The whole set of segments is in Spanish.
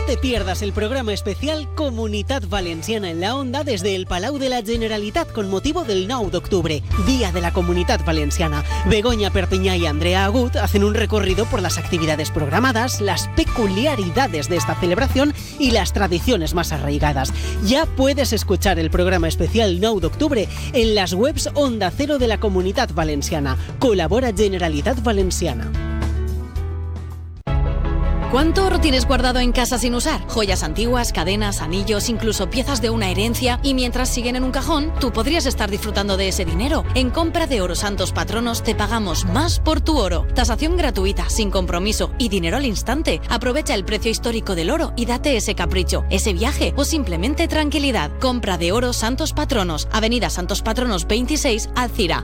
te pierdas el programa especial Comunitat Valenciana en la Onda desde el Palau de la Generalitat con motivo del 9 d'octubre, Día de la Comunitat Valenciana. Begoña Perpiñá y Andrea Agut hacen un recorrido por las actividades programadas, las peculiaridades de esta celebración y las tradiciones más arraigadas. Ya puedes escuchar el programa especial 9 d'octubre en las webs Onda Cero de la Comunitat Valenciana. Colabora Generalitat Valenciana. ¿Cuánto oro tienes guardado en casa sin usar? Joyas antiguas, cadenas, anillos, incluso piezas de una herencia. Y mientras siguen en un cajón, tú podrías estar disfrutando de ese dinero. En compra de Oro Santos Patronos te pagamos más por tu oro. Tasación gratuita, sin compromiso y dinero al instante. Aprovecha el precio histórico del oro y date ese capricho, ese viaje o simplemente tranquilidad. Compra de Oro Santos Patronos. Avenida Santos Patronos 26, Alcira.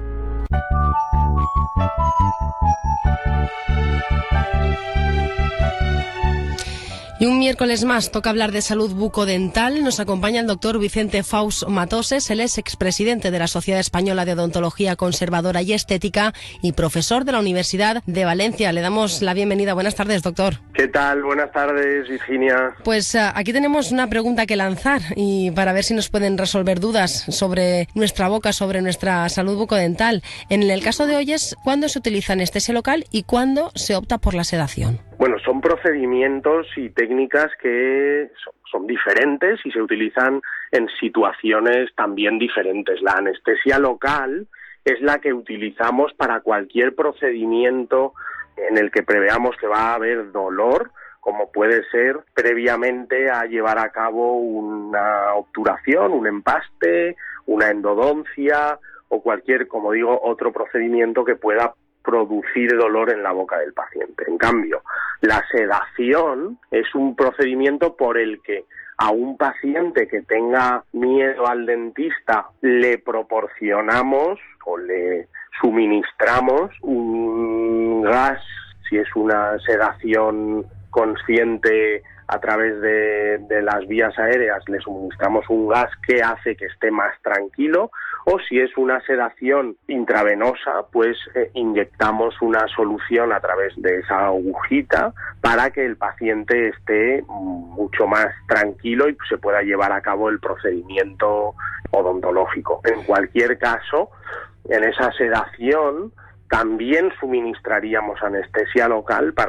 Y un miércoles más toca hablar de salud bucodental. Nos acompaña el doctor Vicente Faus Matoses. Él es expresidente de la Sociedad Española de Odontología Conservadora y Estética y profesor de la Universidad de Valencia. Le damos la bienvenida. Buenas tardes, doctor. ¿Qué tal? Buenas tardes, Virginia. Pues aquí tenemos una pregunta que lanzar y para ver si nos pueden resolver dudas sobre nuestra boca, sobre nuestra salud bucodental. En el caso de hoy es ¿cuándo se utiliza anestesia local y cuándo se opta por la sedación? Bueno, son procedimientos y técnicas que son diferentes y se utilizan en situaciones también diferentes. La anestesia local es la que utilizamos para cualquier procedimiento en el que preveamos que va a haber dolor, como puede ser previamente a llevar a cabo una obturación, un empaste, una endodoncia o cualquier, como digo, otro procedimiento que pueda producir dolor en la boca del paciente. En cambio, la sedación es un procedimiento por el que a un paciente que tenga miedo al dentista le proporcionamos o le suministramos un gas, si es una sedación consciente a través de las vías aéreas, le suministramos un gas que hace que esté más tranquilo, o si es una sedación intravenosa, pues inyectamos una solución a través de esa agujita para que el paciente esté mucho más tranquilo y se pueda llevar a cabo el procedimiento odontológico. En cualquier caso, en esa sedación también suministraríamos anestesia local para